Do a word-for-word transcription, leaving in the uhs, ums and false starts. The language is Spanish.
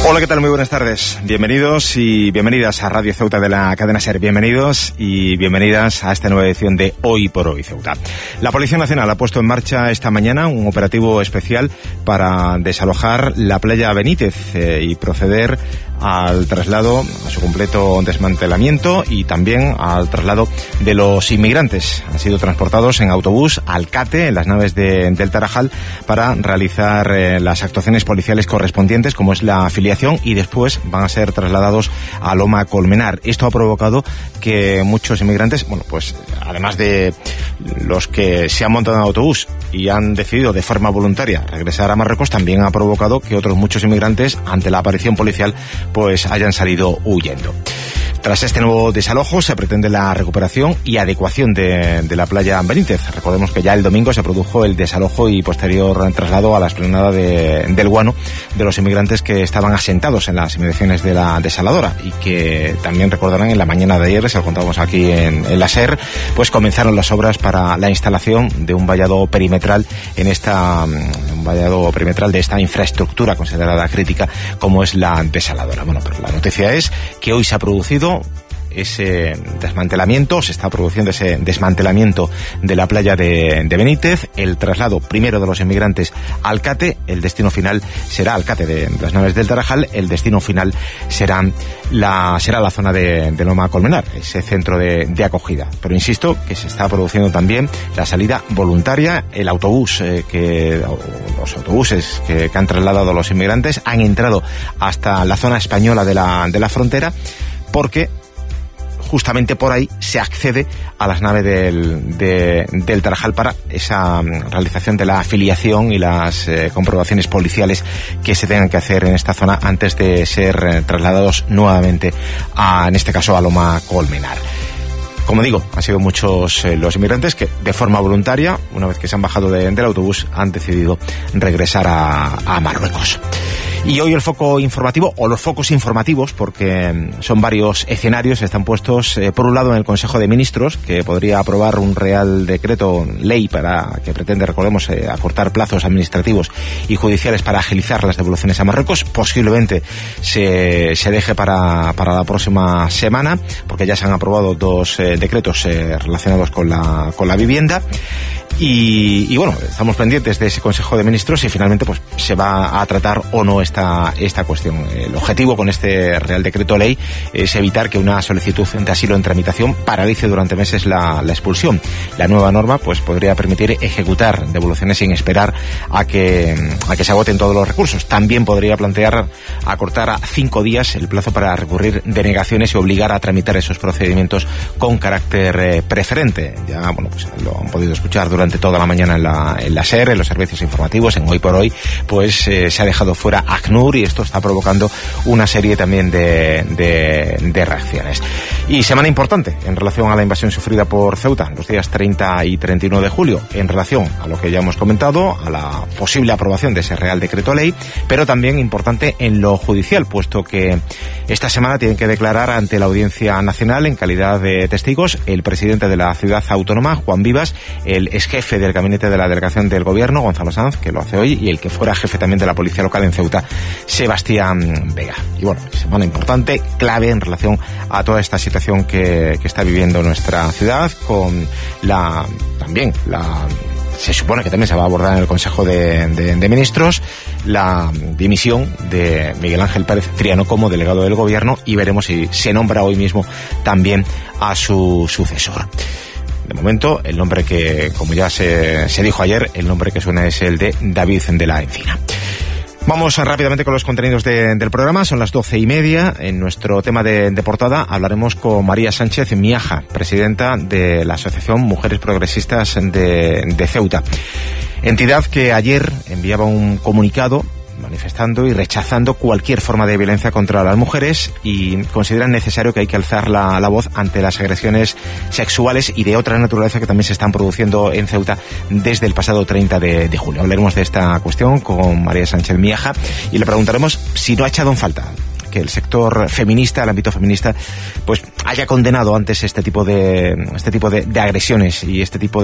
Hola, ¿qué tal? Muy buenas tardes. Bienvenidos y bienvenidas a Radio Ceuta de la cadena SER. Bienvenidos y bienvenidas a esta nueva edición de Hoy por Hoy Ceuta. La Policía Nacional ha puesto en marcha esta mañana un operativo especial para desalojar la playa Benítez eh, y proceder al traslado, a su completo desmantelamiento y también al traslado de los inmigrantes. Han sido transportados en autobús al Cate, en las naves de, del Tarajal, para realizar eh, las actuaciones policiales correspondientes, como es la afiliación, y después van a ser trasladados a Loma Colmenar. Esto ha provocado que muchos inmigrantes, bueno, pues además de los que se han montado en autobús y han decidido de forma voluntaria regresar a Marruecos, también ha provocado que otros muchos inmigrantes, ante la aparición policial, pues hayan salido huyendo. Tras este nuevo desalojo se pretende la recuperación y adecuación de, de la playa Benítez. Recordemos que ya el domingo se produjo el desalojo y posterior traslado a la explanada de, del Guano de los inmigrantes que estaban asentados en las inmediaciones de la desaladora, y que también recordarán en la mañana de ayer, se lo contamos aquí en, en la SER, pues comenzaron las obras para la instalación de un vallado perimetral en esta un vallado perimetral de esta infraestructura considerada crítica como es la desaladora. Bueno, pero la noticia es que hoy se ha producido ese desmantelamiento, se está produciendo ese desmantelamiento de la playa de, de Benítez, el traslado primero de los inmigrantes al Cate, el destino final será al Cate de las naves del Tarajal, el destino final será la, será la zona de, de Loma Colmenar, ese centro de, de acogida. Pero insisto que se está produciendo también la salida voluntaria, el autobús, eh, que los autobuses que, que han trasladado a los inmigrantes han entrado hasta la zona española de la, de la frontera, porque justamente por ahí se accede a las naves del, de, del Tarajal para esa realización de la afiliación y las eh, comprobaciones policiales que se tengan que hacer en esta zona antes de ser eh, trasladados nuevamente a, en este caso, a Loma Colmenar. Como digo, han sido muchos eh, los inmigrantes que de forma voluntaria, una vez que se han bajado de, del autobús, han decidido regresar a, a Marruecos. Y hoy el foco informativo, o los focos informativos, porque son varios escenarios, están puestos eh, por un lado en el Consejo de Ministros, que podría aprobar un Real Decreto Ley para que pretende, recordemos, eh, acortar plazos administrativos y judiciales para agilizar las devoluciones a Marruecos. Posiblemente se, se deje para, para la próxima semana, porque ya se han aprobado dos eh, decretos eh, relacionados con la, con la vivienda. Y, y bueno, estamos pendientes de ese Consejo de Ministros y finalmente pues se va a tratar o no esta, esta cuestión. El objetivo con este Real Decreto Ley es evitar que una solicitud de asilo en tramitación paralice durante meses la, la expulsión. La nueva norma pues podría permitir ejecutar devoluciones sin esperar a que, a que se agoten todos los recursos. También podría plantear acortar a cinco días el plazo para recurrir denegaciones y obligar a tramitar esos procedimientos con carácter eh, preferente. Ya, bueno, pues lo han podido escuchar durante toda la mañana en la, en la SER, en los servicios informativos, en Hoy por Hoy, pues eh, se ha dejado fuera ACNUR y esto está provocando una serie también de, de, de reacciones. Y semana importante en relación a la invasión sufrida por Ceuta los días treinta y treinta y uno de julio, en relación a lo que ya hemos comentado, a la posible aprobación de ese Real Decreto Ley, pero también importante en lo judicial, puesto que esta semana tienen que declarar ante la Audiencia Nacional en calidad de testigos el presidente de la ciudad autónoma, Juan Vivas, el ex jefe del gabinete de la delegación del gobierno, Gonzalo Sanz, que lo hace hoy, y el que fuera jefe también de la policía local en Ceuta, Sebastián Vega. Y bueno, semana importante, clave en relación a toda esta situación que, que está viviendo nuestra ciudad, con la también la se supone que también se va a abordar en el Consejo de, de, de Ministros la dimisión de Miguel Ángel Pérez Triano como delegado del gobierno, y veremos si se nombra hoy mismo también a su sucesor. De momento, el nombre que, como ya se, se dijo ayer, el nombre que suena es el de David de la Encina. Vamos rápidamente con los contenidos de, del programa. Son las doce y media. En nuestro tema de, de portada hablaremos con María Sánchez Miaja, presidenta de la Asociación Mujeres Progresistas de, de Ceuta. Entidad que ayer enviaba un comunicado manifestando y rechazando cualquier forma de violencia contra las mujeres, y consideran necesario que hay que alzar la, la voz ante las agresiones sexuales y de otra naturaleza que también se están produciendo en Ceuta desde el pasado treinta de julio. Hablaremos de esta cuestión con María Sánchez Miaja y le preguntaremos si no ha echado en falta que el sector feminista, el ámbito feminista, pues haya condenado antes este tipo de este tipo de, de agresiones y este tipo de